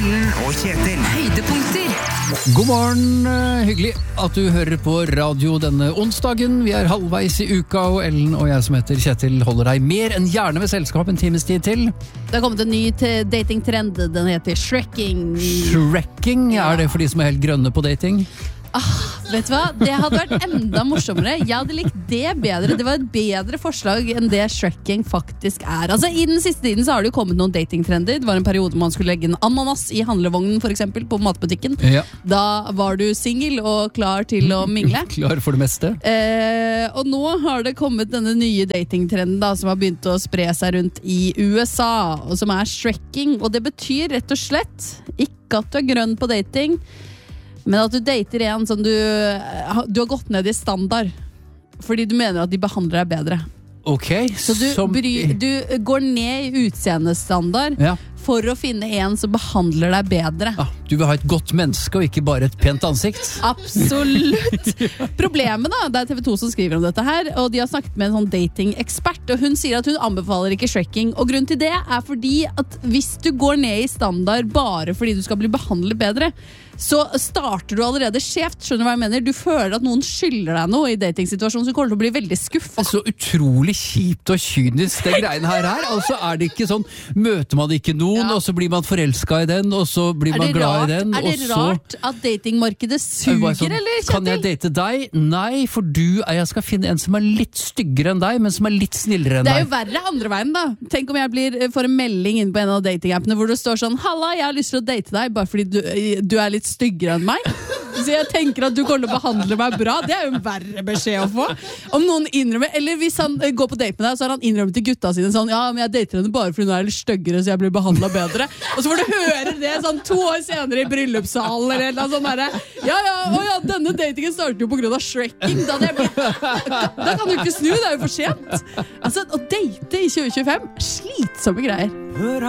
Ellen og Kjetil. Høydepunkter. God morgen, hyggelig at du hører på radio denne onsdagen. Vi halvveis i uka, og Ellen og jeg som heter Kjetil holder deg mer enn gjerne ved selskap en times tid til. Det har kommet en ny datingtrend, den heter shrekking. Shrekking, er det for de som helt grønne på dating? Vet du hva? Det hadde vært enda morsommere. Jeg hadde likt det bedre. Det var et bedre forslag enn det shrekking faktisk er. Altså, i den siste tiden så har det jo kommet noen datingtrender. Det var en periode man skulle legge en ananas i handlevognen, for eksempel, på matbutikken. Ja. Da var du single og klar til å mingle. Klar for det meste. Og nå har det kommet denne nye datingtrenden da, som har begynt å spre seg rundt i USA, og som er shrekking. Og det betyr rett og slett ikke at du er grønn på dating, men at du dater en som du har gått ned i standard fordi du mener at de behandler deg bedre. Ok, så du går ned i utseendestandard for å finne en som behandler deg bedre. Du vil ha et godt menneske og ikke bare et pent ansikt. Absolutt. Problemet da, det er TV 2 som skriver om dette her, og de har snakket med en sånn dating-ekspert, og hun sier at hun anbefaler ikke shrekking, og grunnen til det er fordi at hvis du går ned i standard bare fordi du skal bli behandlet bedre, så starter du allerede skjevt, skjønner du hva jeg mener? Du føler at noen skylder deg noe i datingsituasjonen, så du kommer til å bli veldig skuffet. Så utrolig kjipt og kynisk det greiene her er. Altså er det ikke sånn, møter man ikke noen, og så blir man forelsket i den, og så blir man glad i den. Er det rart at datingmarkedet suger, sånn, eller Kjetil? Kan jeg date deg? Nei, for jeg skal finne en som er litt styggere enn deg, men som er litt snillere enn deg. Det er jo verre andre veien da. Tenk om jeg får en melding inn på en av datingappene hvor det står sånn, halla, jeg har lyst til å date deg, bare fordi du er litt styggere enn meg. Så jeg tenker at du kommer til å behandle meg bra. Det er jo en verre beskjed å få. Om noen innrømmer, eller hvis han går på date med deg, så har han innrømmet til gutta sine sånn, ja, men jeg dater henne bare fordi hun er litt styggere, så jeg blir behandlet bedre. Og så får du høre det sånn 2 år senere i bryllupssalen, eller noe sånt der. Ja, denne datingen starter jo på grunn av shrekking. Da kan du ikke snu, det er jo for sent. Altså, å date i 2025 er slitsomme greier.